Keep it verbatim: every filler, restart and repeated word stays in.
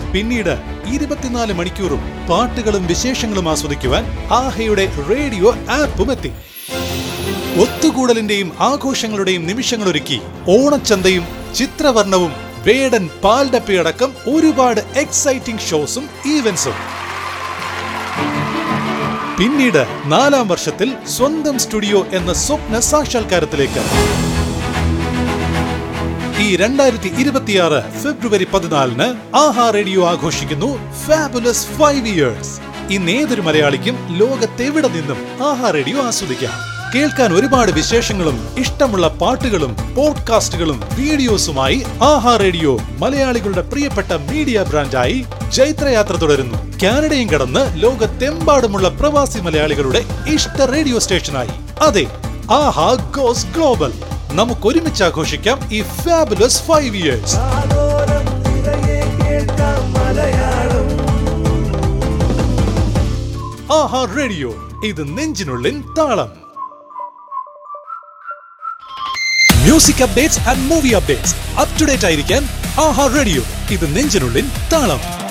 പിന്നീട് ഇരുപത്തിനാല് മണിക്കൂറും പാട്ടുകളും വിശേഷങ്ങളും ആസ്വദിക്കുവാൻ ആഹയുടെ റേഡിയോ ആപ്പും എത്തി. ഒത്തുകൂടലിന്റെയും ആഘോഷങ്ങളുടെയും നിമിഷങ്ങളൊരുക്കി ഓണച്ചന്തയും ചിത്രവർണ്ണവും വേടൻ പാൽഡപ്പയടക്കം ഒരുപാട് എക്സൈറ്റിംഗ് ഷോസും ഈവന്റ്സും. പിന്നീട് നാലാം വർഷത്തിൽ സ്വന്തം സ്റ്റുഡിയോ എന്ന സ്വപ്ന സാക്ഷാത്കാരത്തിലേക്ക്. ഈ രണ്ടായിരത്തി ഇരുപത്തിയാറ് ഫെബ്രുവരി പതിനാലിന് ആഹാ റേഡിയോ ആഘോഷിക്കുന്നു ഫാബുലസ് ഫൈവ് ഇയേഴ്സ്. ഇന്ന് ഏതൊരു മലയാളിക്കും ലോകത്തെവിടെ നിന്നും ആഹാ റേഡിയോ ആസ്വദിക്കാം. കേൾക്കാൻ ഒരുപാട് വിശേഷങ്ങളും ഇഷ്ടമുള്ള പാട്ടുകളും പോഡ്കാസ്റ്റുകളും വീഡിയോസുമായി ആഹാ റേഡിയോ മലയാളികളുടെ പ്രിയപ്പെട്ട മീഡിയ ബ്രാൻഡായി ജൈത്രയാത്ര തുടരുന്നു. കാനഡയും കടന്ന് ലോകത്തെമ്പാടുമുള്ള പ്രവാസി മലയാളികളുടെ ഇഷ്ട റേഡിയോ സ്റ്റേഷനായി. അതെ, ആഹാ ഗോസ് ഗ്ലോബൽ. നമുക്ക് ഒരുമിച്ച് ആഘോഷിക്കാം ഈ ഫാബുലസ് ഫൈവ് ഇയേഴ്സ്. ആഹാ റേഡിയോ, ഇത് നെഞ്ചിനുള്ളിൻ താളം. Music updates and movie updates up to date ആയിരിക്കാൻ ആഹാ റേഡിയോ, ഇത് നെഞ്ചിനുള്ളിൻ താളം.